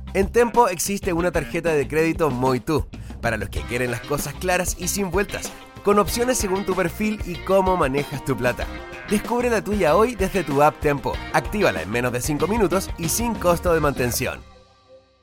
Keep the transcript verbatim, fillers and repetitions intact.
En Tempo existe una tarjeta de crédito Muy Tú, para los que quieren las cosas claras y sin vueltas, con opciones según tu perfil y cómo manejas tu plata. Descubre la tuya hoy desde tu app Tempo. Actívala en menos de cinco minutos y sin costo de mantención.